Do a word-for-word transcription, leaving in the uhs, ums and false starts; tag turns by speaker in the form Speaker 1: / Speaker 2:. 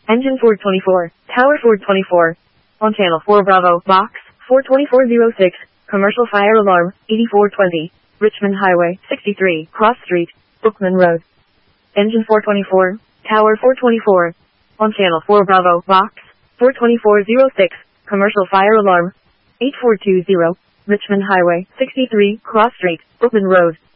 Speaker 1: Engine Ford twenty-four, Tower Ford twenty-four. On channel four Bravo, box, four twenty-four oh six, commercial fire alarm, eighty-four twenty, Richmond Highway, sixty-three, Cross Street, Bookman Road. Engine four twenty-four, Tower four twenty-four. On channel four Bravo, box, four twenty-four oh six, commercial fire alarm, eight four two zero, Richmond Highway, sixty-three, Cross Street, Bookman Road.